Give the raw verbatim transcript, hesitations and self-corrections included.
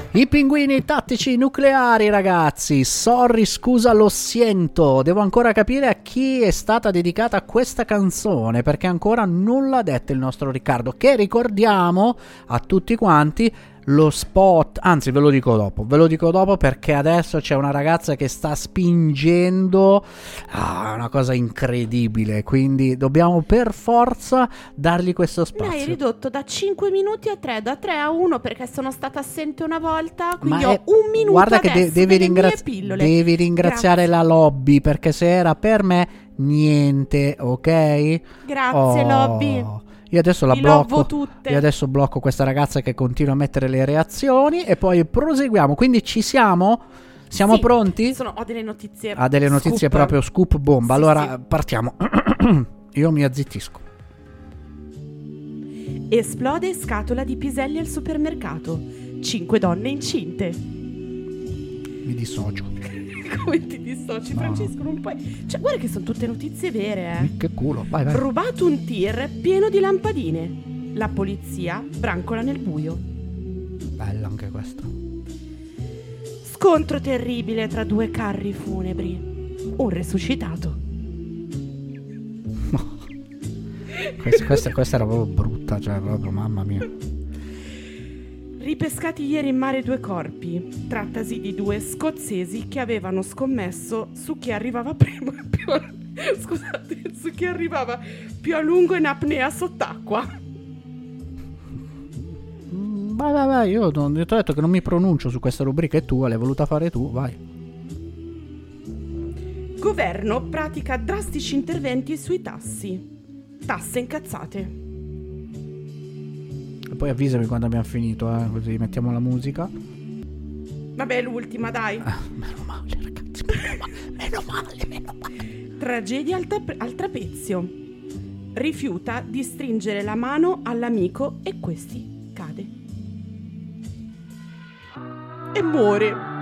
I pinguini tattici nucleari, ragazzi. Sorry, scusa, lo sento. Devo ancora capire a chi è stata dedicata questa canzone, perché ancora non l'ha detto il nostro Riccardo, che ricordiamo a tutti quanti lo spot, anzi ve lo dico dopo, ve lo dico dopo perché adesso c'è una ragazza che sta spingendo, ah, una cosa incredibile, quindi dobbiamo per forza dargli questo spazio. Mi hai ridotto da cinque minuti a tre, da tre a uno perché sono stata assente una volta, quindi Ma ho è, un minuto guarda che adesso de- devi, delle ringraz- mie pillole. devi ringraziare Grazie. la lobby, perché se era per me niente, ok? Grazie, Oh. lobby. Io adesso la Vi blocco. lovo tutte. Io adesso blocco questa ragazza che continua a mettere le reazioni e poi proseguiamo. Quindi ci siamo? Siamo Sì, pronti? Sono, ho delle notizie. Ha delle notizie scoop. proprio scoop bomba. Sì, allora sì. partiamo. Io mi azzittisco. Esplode scatola di piselli al supermercato. Cinque donne incinte. Mi dissocio. Come ti dissoci, No. Francesco? Non puoi. Cioè, guarda che sono tutte notizie vere, eh. Che culo. Vai, vai. Rubato un tir pieno di lampadine. La polizia brancola nel buio. Bella anche questa. Scontro terribile tra due carri funebri. Un resuscitato. Questa, questa, questa era proprio brutta, cioè proprio mamma mia. Ripescati ieri in mare due corpi. Trattasi di due scozzesi che avevano scommesso su chi arrivava prima più a... Scusate, su chi arrivava più a lungo in apnea sott'acqua. Mm, Vai, vai, vai. Io non- io ti ho detto che non mi pronuncio su questa rubrica, è tua, l'hai voluta fare tu, vai. Governo pratica drastici interventi sui tassi. Tasse incazzate. E poi avvisami quando abbiamo finito, eh, così mettiamo la musica. Vabbè, l'ultima, dai. Ah, meno male, ragazzi, meno male, meno male, meno male. Tragedia al, tra- al trapezio. Rifiuta di stringere la mano all'amico e questi cade. E muore.